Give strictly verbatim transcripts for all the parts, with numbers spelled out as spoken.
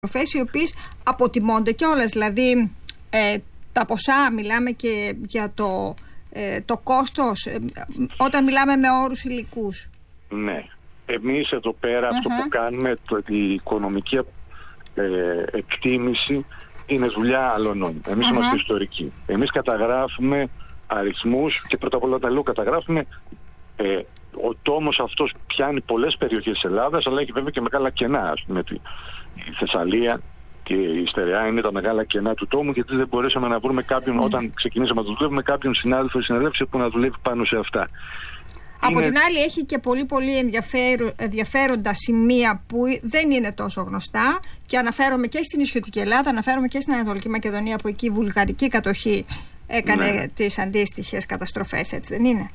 οι οποίες αποτιμώνται κιόλας. Δηλαδή ε, τα ποσά, μιλάμε και για το, ε, το κόστος ε, όταν μιλάμε με όρους υλικούς. Ναι. Εμείς εδώ πέρα uh-huh. αυτό που κάνουμε, το, η οικονομική ε, εκτίμηση είναι δουλειά αλωνών. Εμείς uh-huh. είμαστε ιστορικοί. Εμείς καταγράφουμε αριθμούς και πρώτα απ' όλα όταν λέω καταγράφουμε, ε, ο τόμος αυτός πιάνει πολλές περιοχές της Ελλάδας, αλλά έχει βέβαια και μεγάλα κενά. Ας πούμε, η Θεσσαλία και η Στερεά είναι τα μεγάλα κενά του τόμου, γιατί δεν μπορέσαμε να βρούμε κάποιον, mm. όταν ξεκινήσαμε να το δουλεύουμε, κάποιον συνάδελφο ή συναδέλφιση που να δουλεύει πάνω σε αυτά. Από είναι... την άλλη έχει και πολύ πολύ ενδιαφέροντα σημεία που δεν είναι τόσο γνωστά και αναφέρομαι και στην νησιωτική Ελλάδα, αναφέρομαι και στην Ανατολική Μακεδονία, που εκεί η βουλγαρική κατοχή έκανε ναι. τις αντίστοιχες καταστροφές, έτσι δεν είναι?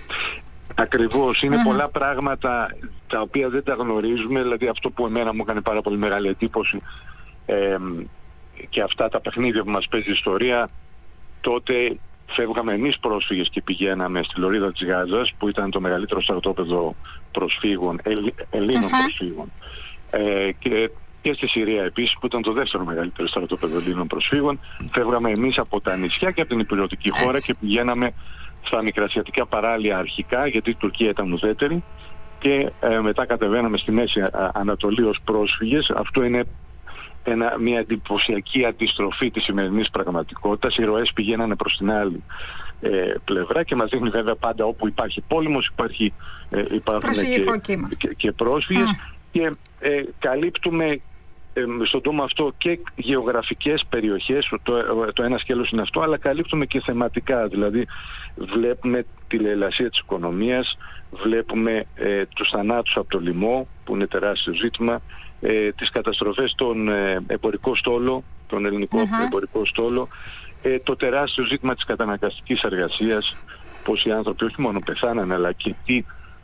Ακριβώς, είναι uh-huh. πολλά πράγματα τα οποία δεν τα γνωρίζουμε, δηλαδή αυτό που εμένα μου έκανε πάρα πολύ μεγάλη εντύπωση ε, και αυτά τα παιχνίδια που μας παίζει η ιστορία. Τότε φεύγαμε εμείς πρόσφυγες και πηγαίναμε στη Λωρίδα της Γάζας, που ήταν το μεγαλύτερο στρατόπεδο προσφύγων, Ελλ, Ελλήνων uh-huh. προσφύγων, ε, και, και στη Συρία επίσης, που ήταν το δεύτερο μεγαλύτερο στρατόπεδο Ελλήνων προσφύγων. Φεύγαμε εμείς από τα νησιά και από την υπηρετική χώρα και πηγαίναμε στα μικρασιατικά παράλια αρχικά, γιατί η Τουρκία ήταν ουδέτερη, και ε, μετά κατεβαίναμε στη Μέση Ανατολή ως πρόσφυγες. Αυτό είναι ένα, μια εντυπωσιακή αντιστροφή της σημερινής πραγματικότητας. Οι ροές πηγαίνανε προς την άλλη ε, πλευρά και μας δείχνει βέβαια πάντα όπου υπάρχει πόλεμος υπάρχει, ε, υπάρχουν και, και, και πρόσφυγες mm. και ε, καλύπτουμε στον τόμο αυτό και γεωγραφικές περιοχές, το, το ένα σκέλος είναι αυτό, αλλά καλύπτουμε και θεματικά. Δηλαδή βλέπουμε τη λαιλασία της οικονομίας, βλέπουμε ε, τους θανάτους από το λοιμό, που είναι τεράστιο ζήτημα, ε, τις καταστροφές στον ε, εμπορικό στόλο, τον ελληνικό uh-huh. εμπορικό στόλο, ε, το τεράστιο ζήτημα της καταναγκαστικής εργασίας, πώς οι άνθρωποι όχι μόνο πεθάνανε, αλλά και τι,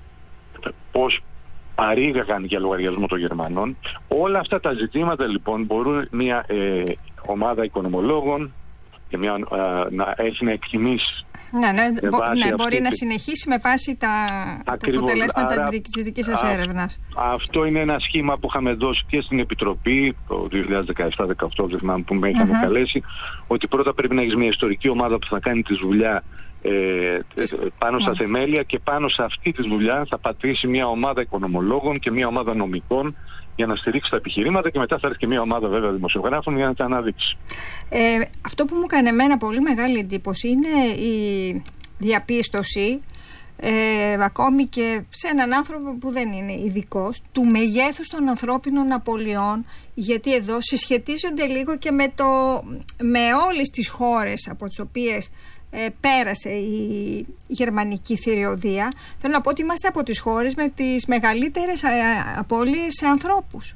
πώς παρήγαγαν για λογαριασμό των Γερμανών. Όλα αυτά τα ζητήματα λοιπόν μπορούν μια ε, ομάδα οικονομολόγων και μια, α, να έχει να εκτιμήσει. Ναι, ναι, μπο, ναι μπορεί να συνεχίσει με βάση τα αποτελέσματα της δικής σας έρευνας. Αυτό είναι ένα σχήμα που είχαμε δώσει και στην Επιτροπή το δύο χιλιάδες δεκαεπτά δεκαοκτώ, δεν θυμάμαι, που με είχαν uh-huh. καλέσει, ότι πρώτα πρέπει να έχεις μια ιστορική ομάδα που θα κάνει τη δουλειά Ε, πάνω στα θεμέλια, και πάνω σε αυτή τη δουλειά θα πατήσει μια ομάδα οικονομολόγων και μια ομάδα νομικών για να στηρίξει τα επιχειρήματα, και μετά θα έρθει και μια ομάδα βέβαια δημοσιογράφων για να τα αναδείξει. Ε, αυτό που μου έκανε εμένα πολύ μεγάλη εντύπωση είναι η διαπίστωση, ε, ακόμη και σε έναν άνθρωπο που δεν είναι ειδικός, του μεγέθους των ανθρώπινων απολειών, γιατί εδώ συσχετίζονται λίγο και με, το, με όλες τις χώρες από τις οποίες Ε, πέρασε η γερμανική θηριωδία. Θέλω να πω ότι είμαστε από τις χώρες με τις μεγαλύτερες απώλειες σε ανθρώπους.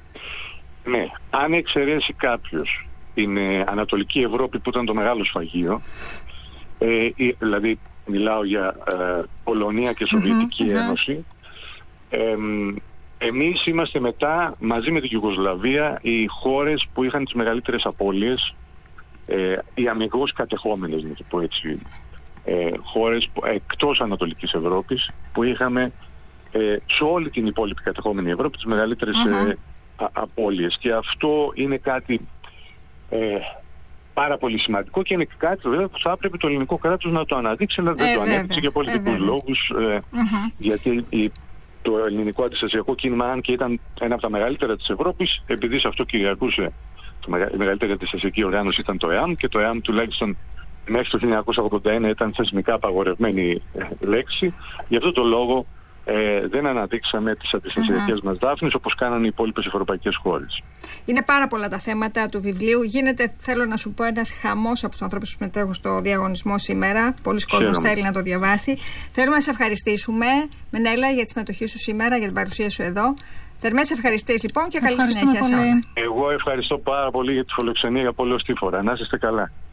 Ναι, αν εξαιρέσει κάποιος την ε, Ανατολική Ευρώπη, που ήταν το μεγάλο σφαγείο, ε, ε, δηλαδή μιλάω για ε, Πολωνία και Σοβιετική mm-hmm, Ένωση, ε, εμείς είμαστε μετά, μαζί με την Ιουγκοσλαβία, οι χώρες που είχαν τις μεγαλύτερες απώλειες, Ε, οι αμυγός κατεχόμενες, να το πω έτσι, ε, χώρες που, εκτός Ανατολικής Ευρώπης, που είχαμε ε, σε όλη την υπόλοιπη κατεχόμενη Ευρώπη τις μεγαλύτερες uh-huh. ε, α, απώλειες. Και αυτό είναι κάτι ε, πάρα πολύ σημαντικό, και είναι κάτι βέβαια που θα έπρεπε το ελληνικό κράτος να το αναδείξει, αλλά δεν ε, το ανέδειξε για πολιτικούς ε, λόγους, ε, uh-huh. γιατί η, το ελληνικό αντιστασιακό κίνημα, αν και ήταν ένα από τα μεγαλύτερα της Ευρώπης, επειδή σε αυτό κυριαρχούσε, η μεγαλύτερη αντιστασιακή οργάνωση ήταν το ΕΑΜ, και το ΕΑΜ τουλάχιστον μέχρι το χίλια εννιακόσια ογδόντα ένα ήταν θεσμικά απαγορευμένη λέξη. Γι' αυτό το λόγο ε, δεν αναδείξαμε τις αντιστασιακές uh-huh. μας δάφνες όπως κάνανε οι υπόλοιπες ευρωπαϊκές χώρες. Είναι πάρα πολλά τα θέματα του βιβλίου. Γίνεται, θέλω να σου πω, ένας χαμός από τους ανθρώπους που συμμετέχουν στο διαγωνισμό σήμερα. Πολλοί κόσμος θέλει να το διαβάσει. Θέλουμε να σε ευχαριστήσουμε, Μενέλα, για τη συμμετοχή σου σήμερα, για την παρουσία σου εδώ. Θερμές ευχαριστήσεις λοιπόν και καλή συνέχεια. Εγώ ευχαριστώ πάρα πολύ για τη φιλοξενία για πολλή αυτή φορά. Να είστε καλά.